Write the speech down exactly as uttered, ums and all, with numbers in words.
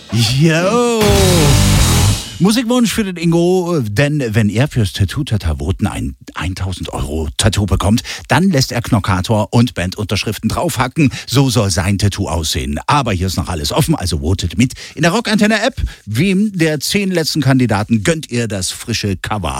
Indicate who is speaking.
Speaker 1: Yo! Musikwunsch für den Ingo, denn wenn er fürs Tattoo-Tata-Voten ein tausend Euro Tattoo bekommt, dann lässt er Knockator und Bandunterschriften draufhacken. So soll sein Tattoo aussehen. Aber hier ist noch alles offen, also votet mit in der Rockantenne-App. Wem der zehn letzten Kandidaten gönnt ihr das frische Cover?